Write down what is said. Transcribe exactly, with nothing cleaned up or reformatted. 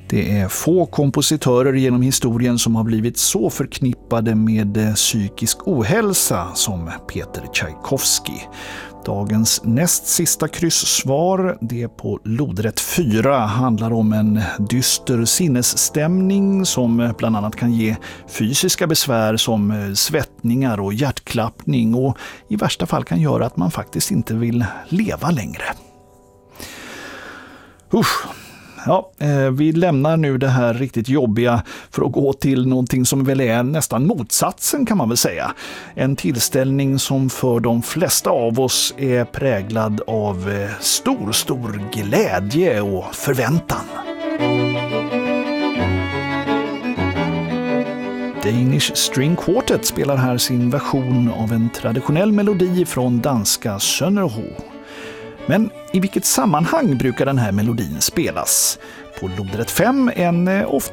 Det är få kompositörer genom historien som har blivit så förknippade med psykisk ohälsa som Peter Tchaikovsky. Dagens näst sista kryssvar, det på lodrätt fyra, handlar om en dyster sinnesstämning som bland annat kan ge fysiska besvär som svettningar och hjärtklappning och i värsta fall kan göra att man faktiskt inte vill leva längre. Usch. Ja, vi lämnar nu det här riktigt jobbiga för att gå till någonting som väl är nästan motsatsen kan man väl säga. En tillställning som för de flesta av oss är präglad av stor, stor glädje och förväntan. Danish String Quartet spelar här sin version av en traditionell melodi från danska Sønderho. Men i vilket sammanhang brukar den här melodin spelas? På lodrätt fem en ofta